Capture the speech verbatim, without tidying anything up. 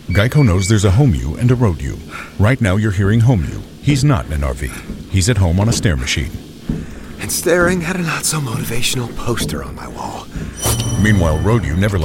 Geico knows there's a home you and a road you. Right now you're hearing home you. He's not in an R V. He's at home on a stair machine. And staring at a not-so-motivational poster on my wall. Meanwhile, road you never